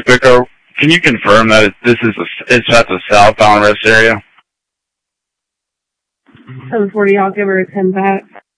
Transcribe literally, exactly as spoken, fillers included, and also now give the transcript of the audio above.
Pico, can you confirm that it, this is a, it's at the southbound rest area? seven forty, I'll give her a ten back.